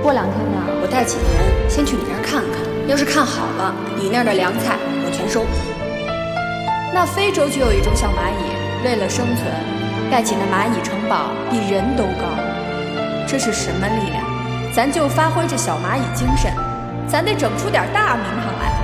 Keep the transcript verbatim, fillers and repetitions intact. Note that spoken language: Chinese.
过两天呢， 我带几个人先去你那儿看看，要是看好了，你那儿的凉菜我全收。 那非洲就有一种小蚂蚁，为了生存，盖起那蚂蚁城堡比人都高。这是什么力量？咱就发挥这小蚂蚁精神，咱得整出点大名堂来。